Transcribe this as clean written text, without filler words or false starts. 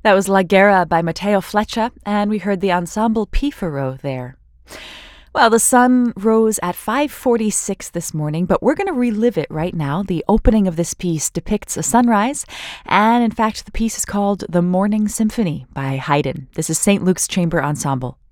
That was La Guerra by Matteo Fleccia, and we heard the ensemble Pifaro there. Well, the sun rose at 5:46 this morning, but we're going to relive it right now. The opening of this piece depicts a sunrise, and in fact, the piece is called The Morning Symphony by Haydn. This is St. Luke's Chamber Ensemble.